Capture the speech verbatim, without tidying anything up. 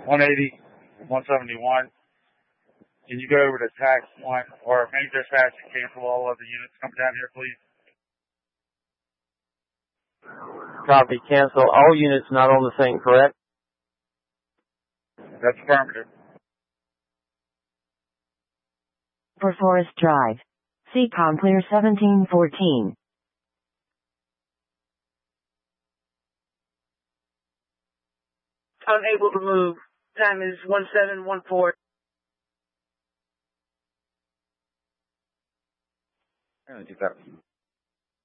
one eighty, one seventy-one. Can you go over to tax one or main dispatch and cancel all of the units coming down here, please? Copy. Cancel all units not on the thing, correct? That's affirmative. For Forest Drive. C COM clear seventeen fourteen. Unable to move. Time is one seven one four. I'm going to do that.